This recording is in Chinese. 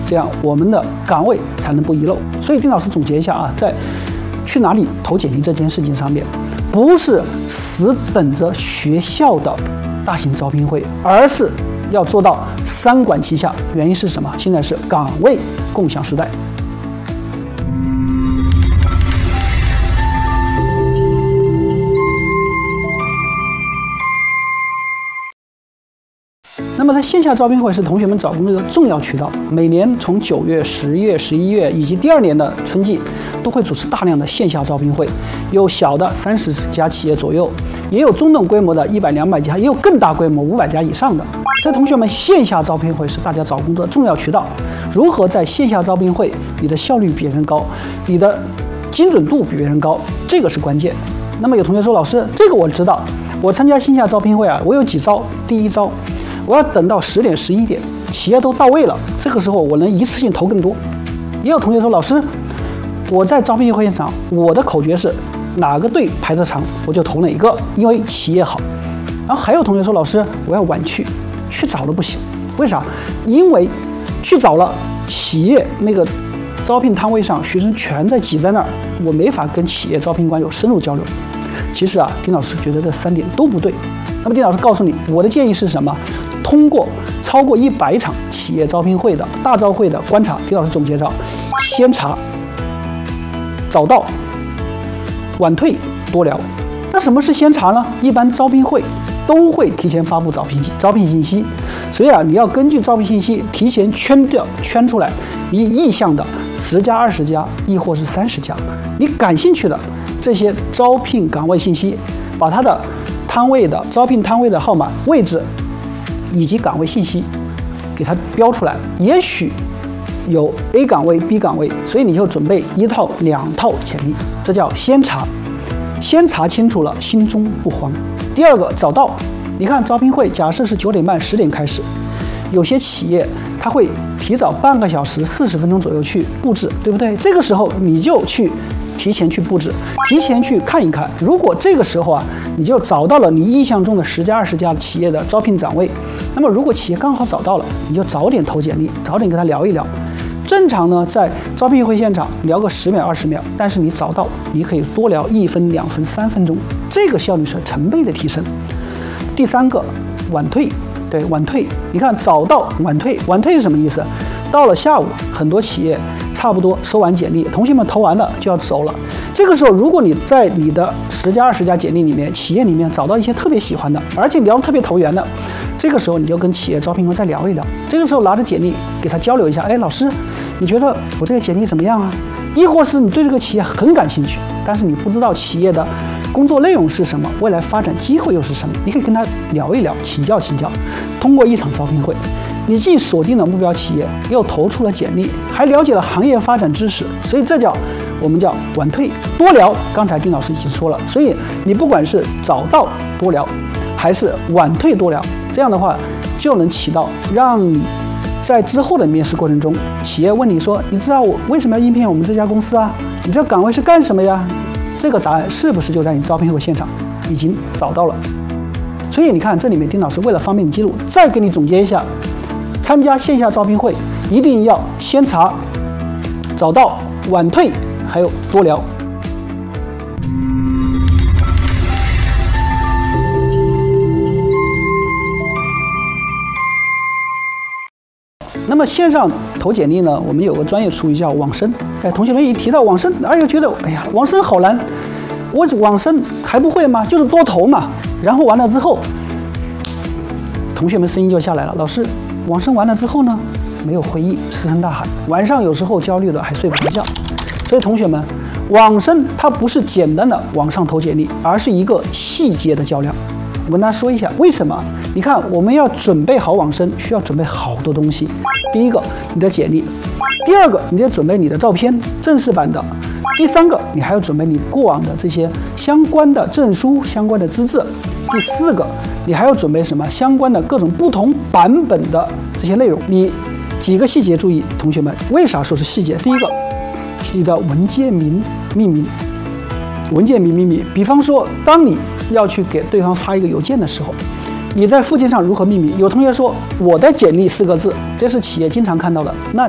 这样我们的岗位才能不遗漏。所以丁老师总结一下啊，在去哪里投简历这件事情上面，不是死等着学校的大型招聘会，而是要做到三管齐下。原因是什么？现在是岗位共享时代。那么在线下招聘会是同学们找工作的重要渠道，每年从9月、10月、11月以及第2年的春季，都会组织大量的线下招聘会，有小的30家企业左右，也有中等规模的100、200家，也有更大规模500家以上的。所以同学们，线下招聘会是大家找工作的重要渠道。如何在线下招聘会，你的效率比别人高，你的精准度比别人高，这个是关键。那么有同学说，老师，这个我知道，我参加线下招聘会啊，我有几招。第一招，我要等到10点、11点，企业都到位了，这个时候我能一次性投更多。也有同学说，老师，我在招聘会现场，我的口诀是哪个队排得长，我就投哪个，因为企业好。然后还有同学说，老师，我要晚去早了不行，为啥？因为去早了，企业那个招聘摊位上学生全在挤在那儿，我没法跟企业招聘官有深入交流。其实啊，丁老师觉得这3点都不对。那么丁老师告诉你，我的建议是什么？通过超过100场企业招聘会的大招会的观察，丁老师总结着：先查、早到、晚退、多聊。那什么是先查呢？一般招聘会都会提前发布招聘信息，所以啊，你要根据招聘信息提前圈出来你意向的10家、20家，亦或是30家，你感兴趣的这些招聘岗位信息，把它的招聘摊位的号码、位置以及岗位信息给它标出来。也许有 A 岗位、B 岗位，所以你就准备1套、2套简历，这叫先查。先查清楚了，心中不慌。第二个，早到。你看招聘会，假设是9点半、10点开始，有些企业它会提早半个小时、40分钟左右去布置，对不对？这个时候你就提前去布置，提前去看一看。如果这个时候啊，你就找到了你意向中的10家、20家企业的招聘岗位，那么如果企业刚好找到了，你就早点投简历，早点跟他聊一聊。正常呢，在招聘会现场聊个10秒、20秒，但是你早到，你可以多聊1分、2分、3分钟，这个效率是成倍的提升。第3个，晚退。对，晚退，你看早到晚退，晚退是什么意思？到了下午，很多企业差不多收完简历，同学们投完了就要走了。这个时候，如果你在你的10家、20家简历里面，企业里面找到一些特别喜欢的，而且聊得特别投缘的，这个时候你就跟企业招聘官再聊一聊。这个时候拿着简历给他交流一下，哎，老师，你觉得我这个简历怎么样啊？亦或是你对这个企业很感兴趣，但是你不知道企业的工作内容是什么，未来发展机会又是什么，你可以跟他聊一聊，请教。通过一场招聘会，你既锁定了目标企业，又投出了简历，还了解了行业发展知识，所以这我们叫晚退多聊。刚才丁老师已经说了，所以你不管是早到多聊，还是晚退多聊，这样的话就能起到让你在之后的面试过程中，企业问你说，你知道我为什么要应聘我们这家公司啊？你这岗位是干什么呀？这个答案是不是就在你招聘会现场已经找到了？所以你看，这里面丁老师为了方便你记录，再给你总结一下：参加线下招聘会一定要先查、早到、晚退，还有多聊。那么线上投简历呢，我们有个专业术语叫网申。哎，同学们一提到网申，觉得网申好难，我网申还不会吗？就是多投嘛。然后完了之后，同学们声音就下来了，老师，网申完了之后呢，没有回应，石沉大海，晚上有时候焦虑的还睡不着觉。所以同学们，网申它不是简单的网上投简历，而是一个细节的较量。我跟大家说一下为什么。你看，我们要准备好网申，需要准备好多东西。第一个，你的简历；第二个，你得准备你的照片，正式版的；第3个，你还要准备你过往的这些相关的证书、相关的资质；第4个，你还要准备什么？相关的各种不同版本的这些内容。你几个细节注意，同学们，为啥说是细节？第一个，你的文件名命名。文件名命名，比方说，当你要去给对方发一个邮件的时候，你在附件上如何命名？有同学说我的简历4个字，这是企业经常看到的，那